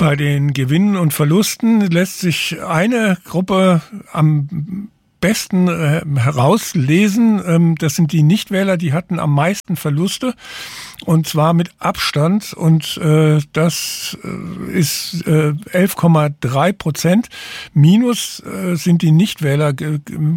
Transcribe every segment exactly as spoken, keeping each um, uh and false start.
Bei den Gewinnen und Verlusten lässt sich eine Gruppe am besten äh, herauslesen. Ähm, das sind die Nichtwähler, die hatten am meisten Verluste, und zwar mit Abstand, und äh, das äh, ist äh, elf Komma drei Prozent. Minus äh, sind die Nichtwähler, äh,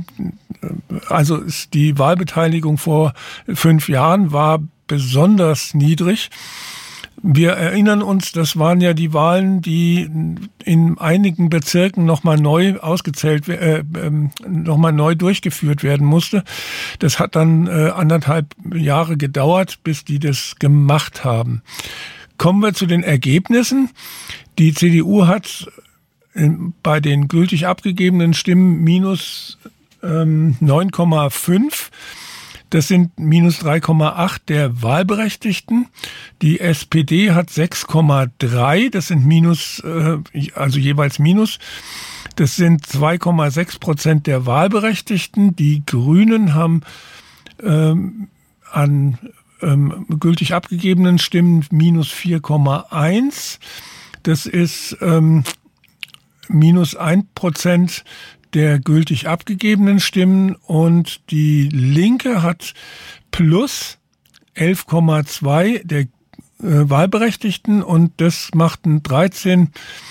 also ist die Wahlbeteiligung vor fünf Jahren war besonders niedrig. Wir erinnern uns, das waren ja die Wahlen, die in einigen Bezirken nochmal neu ausgezählt, äh, äh, nochmal neu durchgeführt werden musste. Das hat dann äh, anderthalb Jahre gedauert, bis die das gemacht haben. Kommen wir zu den Ergebnissen. Die C D U hat äh, bei den gültig abgegebenen Stimmen minus ähm, neun Komma fünf. Das sind minus drei Komma acht der Wahlberechtigten. Die S P D hat sechs Komma drei, das sind minus, also jeweils minus. Das sind zwei Komma sechs Prozent der Wahlberechtigten. Die Grünen haben ähm, an ähm, gültig abgegebenen Stimmen minus vier Komma eins. Das ist ähm, minus ein Prozent der gültig abgegebenen Stimmen, und die Linke hat plus elf Komma zwei der äh, Wahlberechtigten, und das macht ein dreizehn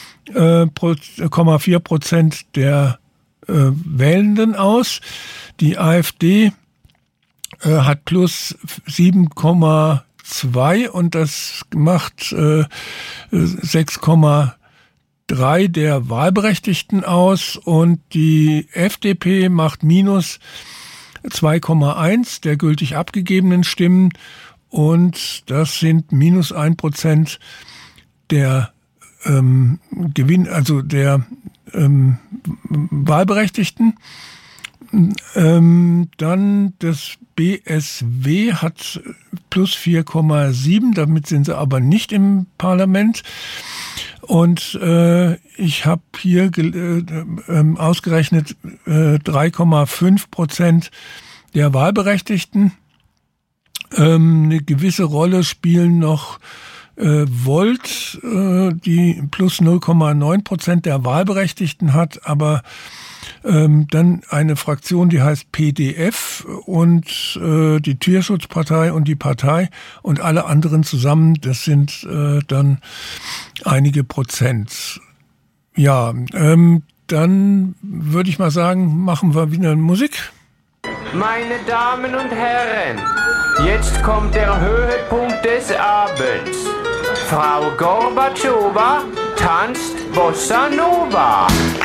Komma vier Prozent der äh, Wählenden aus. Die AfD äh, hat plus sieben Komma zwei, und das macht äh, sechs Komma drei der Wahlberechtigten aus, und die F D P macht minus zwei Komma eins der gültig abgegebenen Stimmen, und das sind minus ein Prozent der ähm, Gewinn, also der ähm, Wahlberechtigten. Ähm, dann das B S W hat plus vier Komma sieben, damit sind sie aber nicht im Parlament. Und äh, ich habe hier äh, äh, ausgerechnet äh, drei Komma fünf Prozent der Wahlberechtigten. Ähm, eine gewisse Rolle spielen noch äh, Volt, äh, die plus null Komma neun Prozent der Wahlberechtigten hat, aber ähm, dann eine Fraktion, die heißt P D F, und äh, die Tierschutzpartei und die Partei und alle anderen zusammen, das sind äh, dann einige Prozent. Ja, ähm, dann würde ich mal sagen, machen wir wieder Musik. Meine Damen und Herren, jetzt kommt der Höhepunkt des Abends. Frau Gorbatschowa tanzt Bossa Nova.